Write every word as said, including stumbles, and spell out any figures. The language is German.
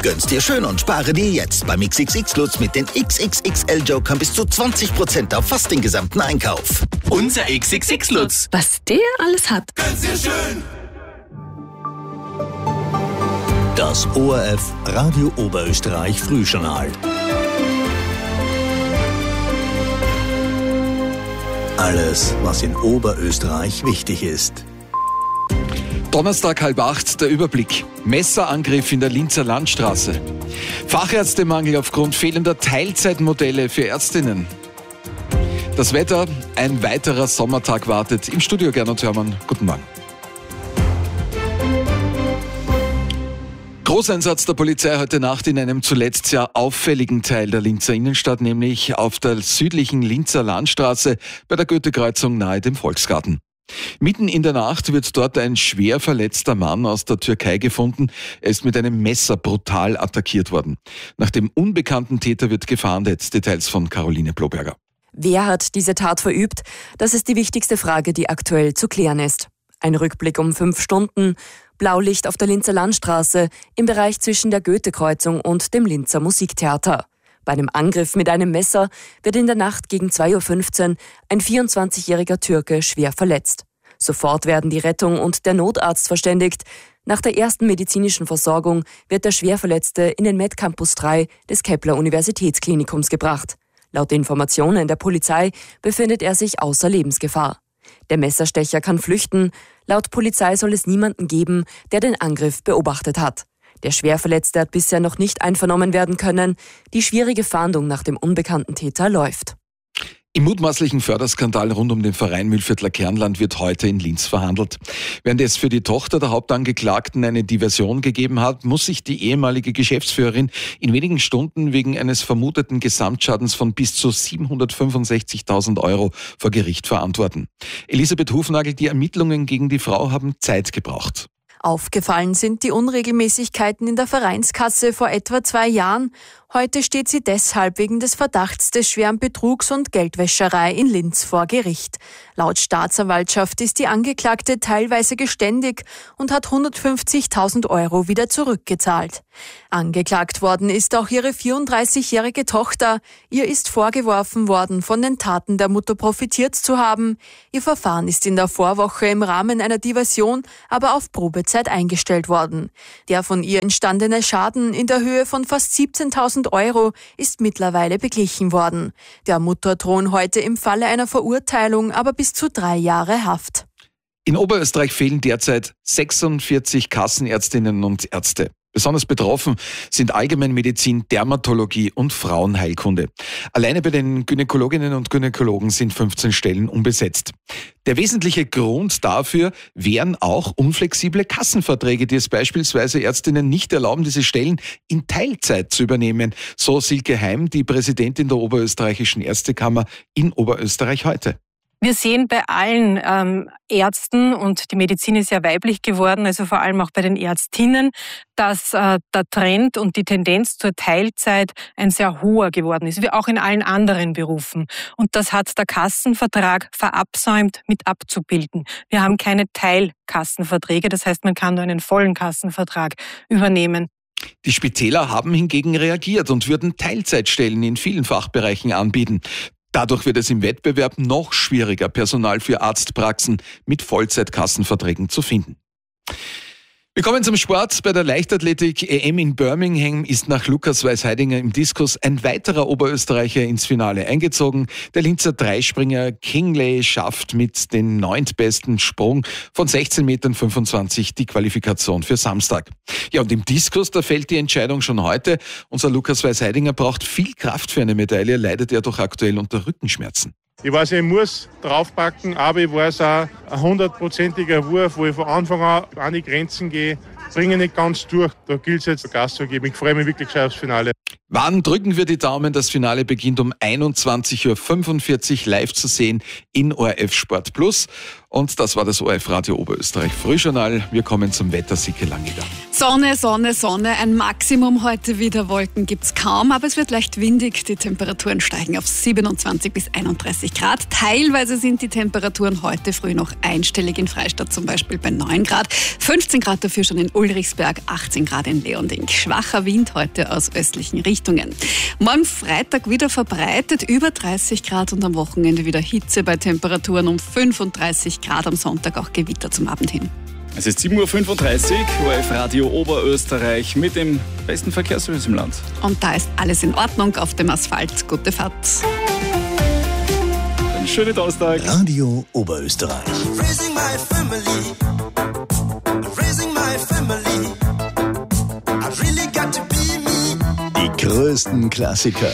Gönn's dir schön und spare dir jetzt beim X X X-Lutz mit den X X X L-Jokern bis zu zwanzig Prozent auf fast den gesamten Einkauf. Unser X X X-Lutz. Was der alles hat. Gönn's dir schön. Das O R F Radio Oberösterreich Frühjournal. Alles, was in Oberösterreich wichtig ist. Donnerstag halb acht, der Überblick. Messerangriff in der Linzer Landstraße. Fachärztemangel aufgrund fehlender Teilzeitmodelle für Ärztinnen. Das Wetter, ein weiterer Sommertag wartet. Im Studio Gernot Hörmann, guten Morgen. Großeinsatz der Polizei heute Nacht in einem zuletzt sehr auffälligen Teil der Linzer Innenstadt, nämlich auf der südlichen Linzer Landstraße bei der Goethe-Kreuzung nahe dem Volksgarten. Mitten in der Nacht wird dort ein schwer verletzter Mann aus der Türkei gefunden. Er ist mit einem Messer brutal attackiert worden. Nach dem unbekannten Täter wird gefahndet. Details von Caroline Bloberger. Wer hat diese Tat verübt? Das ist die wichtigste Frage, die aktuell zu klären ist. Ein Rückblick um fünf Stunden. Blaulicht auf der Linzer Landstraße im Bereich zwischen der Goethe-Kreuzung und dem Linzer Musiktheater. Bei einem Angriff mit einem Messer wird in der Nacht gegen zwei Uhr fünfzehn ein vierundzwanzigjähriger Türke schwer verletzt. Sofort werden die Rettung und der Notarzt verständigt. Nach der ersten medizinischen Versorgung wird der Schwerverletzte in den Medcampus drei des Kepler Universitätsklinikums gebracht. Laut Informationen der Polizei befindet er sich außer Lebensgefahr. Der Messerstecher kann flüchten. Laut Polizei soll es niemanden geben, der den Angriff beobachtet hat. Der Schwerverletzte hat bisher noch nicht einvernommen werden können. Die schwierige Fahndung nach dem unbekannten Täter läuft. Im mutmaßlichen Förderskandal rund um den Verein Mühlviertler Kernland wird heute in Linz verhandelt. Während es für die Tochter der Hauptangeklagten eine Diversion gegeben hat, muss sich die ehemalige Geschäftsführerin in wenigen Stunden wegen eines vermuteten Gesamtschadens von bis zu siebenhundertfünfundsechzigtausend Euro vor Gericht verantworten. Elisabeth Hufnagel, die Ermittlungen gegen die Frau haben Zeit gebraucht. Aufgefallen sind die Unregelmäßigkeiten in der Vereinskasse vor etwa zwei Jahren. Heute steht sie deshalb wegen des Verdachts des schweren Betrugs und Geldwäscherei in Linz vor Gericht. Laut Staatsanwaltschaft ist die Angeklagte teilweise geständig und hat hundertfünfzigtausend Euro wieder zurückgezahlt. Angeklagt worden ist auch ihre vierunddreißigjährige Tochter. Ihr ist vorgeworfen worden, von den Taten der Mutter profitiert zu haben. Ihr Verfahren ist in der Vorwoche im Rahmen einer Diversion aber auf Probezeit eingestellt worden. Der von ihr entstandene Schaden in der Höhe von fast siebzehntausend Euro ist mittlerweile beglichen worden. Der Mutter drohen heute im Falle einer Verurteilung aber bis zu drei Jahre Haft. In Oberösterreich fehlen derzeit sechsundvierzig Kassenärztinnen und Ärzte. Besonders betroffen sind Allgemeinmedizin, Dermatologie und Frauenheilkunde. Alleine bei den Gynäkologinnen und Gynäkologen sind fünfzehn Stellen unbesetzt. Der wesentliche Grund dafür wären auch unflexible Kassenverträge, die es beispielsweise Ärztinnen nicht erlauben, diese Stellen in Teilzeit zu übernehmen. So Silke Heim, die Präsidentin der Oberösterreichischen Ärztekammer in Oberösterreich heute. Wir sehen bei allen ähm, Ärzten, und die Medizin ist ja weiblich geworden, also vor allem auch bei den Ärztinnen, dass äh, der Trend und die Tendenz zur Teilzeit ein sehr hoher geworden ist, wie auch in allen anderen Berufen. Und das hat der Kassenvertrag verabsäumt mit abzubilden. Wir haben keine Teilkassenverträge, das heißt, man kann nur einen vollen Kassenvertrag übernehmen. Die Spitäler haben hingegen reagiert und würden Teilzeitstellen in vielen Fachbereichen anbieten. Dadurch wird es im Wettbewerb noch schwieriger, Personal für Arztpraxen mit Vollzeitkassenverträgen zu finden. Wir kommen zum Sport. Bei der Leichtathletik-E M in Birmingham ist nach Lukas Weiß-Heidinger im Diskus ein weiterer Oberösterreicher ins Finale eingezogen. Der Linzer Dreispringer Kingley schafft mit dem neuntbesten Sprung von sechzehn Komma fünfundzwanzig Metern die Qualifikation für Samstag. Ja, und im Diskus, da fällt die Entscheidung schon heute. Unser Lukas Weiß-Heidinger braucht viel Kraft für eine Medaille, leidet er doch aktuell unter Rückenschmerzen. Ich weiß, ich muss draufpacken, aber ich weiß auch, ein hundertprozentiger Wurf, wo ich von Anfang an an die Grenzen gehe, bringe ich nicht ganz durch. Da gilt es jetzt Gas zu geben. Ich freue mich wirklich schon aufs Finale. Wann drücken wir die Daumen? Das Finale beginnt um einundzwanzig Uhr fünfundvierzig live zu sehen in O R F Sport Plus. Und das war das O R F Radio Oberösterreich Frühjournal. Wir kommen zum Wetter, Sicke Langiger. Sonne, Sonne, Sonne. Ein Maximum heute wieder. Wolken gibt's kaum, aber es wird leicht windig. Die Temperaturen steigen auf siebenundzwanzig bis einunddreißig Grad. Teilweise sind die Temperaturen heute früh noch einstellig in Freistadt, zum Beispiel bei neun Grad. fünfzehn Grad dafür schon in Ulrichsberg, achtzehn Grad in Leonding. Schwacher Wind heute aus östlichen Richtungen. Morgen Freitag wieder verbreitet über dreißig Grad und am Wochenende wieder Hitze bei Temperaturen um fünfunddreißig Grad, am Sonntag auch Gewitter zum Abend hin. Es ist sieben Uhr fünfunddreißig, O R F Radio Oberösterreich mit dem besten Verkehrsservice im Land. Und da ist alles in Ordnung auf dem Asphalt. Gute Fahrt. Einen schönen Donnerstag. Radio Oberösterreich. Raising my family. Raising my family. I really got to be me. Die größten Klassiker